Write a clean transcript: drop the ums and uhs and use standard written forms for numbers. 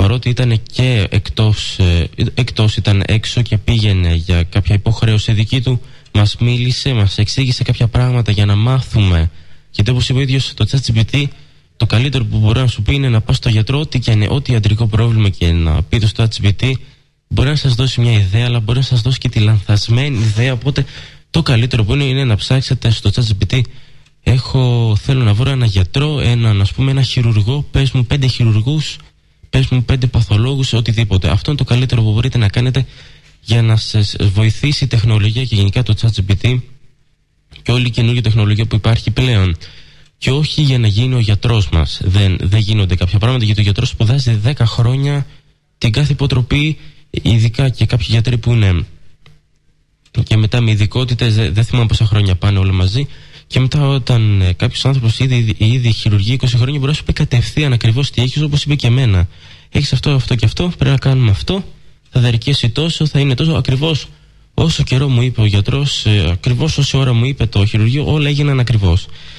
παρότι ήταν και εκτός ήταν έξω και πήγαινε για κάποια υποχρέωση δική του, μας μίλησε, μας εξήγησε κάποια πράγματα για να μάθουμε. Γιατί όπως είπε ο ίδιος, το ChatGPT, το καλύτερο που μπορεί να σου πει είναι να πας στο γιατρό, ό,τι ιατρικό πρόβλημα και να πει το ChatGPT, μπορεί να σας δώσει μια ιδέα, αλλά μπορεί να σας δώσει και τη λανθασμένη ιδέα. Οπότε το καλύτερο που είναι να ψάξετε στο ChatGPT. Θέλω να βρω ένα γιατρό, ένα χειρουργό, πες μου 5 χειρουργούς, πες μου 5 παθολόγους, οτιδήποτε. Αυτό είναι το καλύτερο που μπορείτε να κάνετε για να σας βοηθήσει η τεχνολογία και γενικά το ChatGPT και όλη η καινούργια τεχνολογία που υπάρχει πλέον. Και όχι για να γίνει ο γιατρός μας. Δεν γίνονται κάποια πράγματα, γιατί ο γιατρός σπουδάζει 10 χρόνια την κάθε υποτροπή, ειδικά και κάποιοι γιατροί που είναι και μετά με ειδικότητες, δεν θυμάμαι πόσα χρόνια πάνε όλα μαζί. Και μετά, όταν κάποιος άνθρωπος ήδη χειρουργεί 20 χρόνια, μπορεί να σου πει κατευθείαν ακριβώς τι έχεις, όπως είπε και εμένα. Έχεις αυτό, αυτό και αυτό, πρέπει να κάνουμε αυτό, θα διαρκέσει τόσο, θα είναι τόσο. Ακριβώς όσο καιρό μου είπε ο γιατρός, ακριβώς όση ώρα μου είπε το χειρουργείο, όλα έγιναν ακριβώς.